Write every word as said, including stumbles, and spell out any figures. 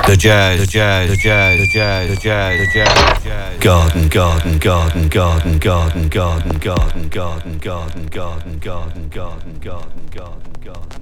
The jazz, the jazz, the jazz, the jazz, the jazz, the jazz, the jazz. Garden, garden, garden, garden, garden, garden, garden, garden, garden, garden, garden, garden, garden, garden, garden.